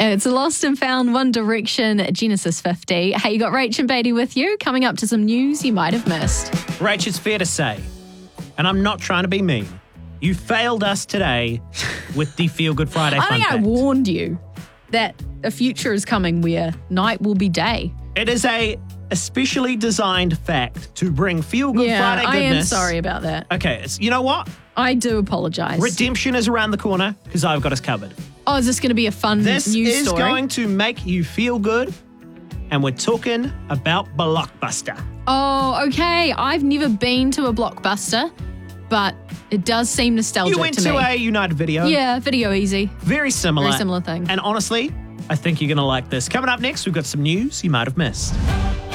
It's a Lost and Found One Direction Genesis 50. Hey, you got Rach and Beatty with you. Coming up to some news you might have missed. Rach, it's fair to say, and I'm not trying to be mean, you failed us today with the Feel Good Friday fun I think I fact. warned you that a future is coming where night will be day. It is a especially designed fact to bring Feel Good Friday I goodness. am sorry about that. Okay, you know what? I do apologise. Redemption is around the corner because I've got us covered. Oh, is this going to be a fun This news is story? going to make you feel good, and we're talking about Blockbuster. Oh, okay. I've never been to a Blockbuster, but it does seem nostalgic You went to to me. a United Video. Yeah, Video Easy. Very similar. Very similar thing. And honestly, I think you're going to like this. Coming up next, we've got some news you might have missed.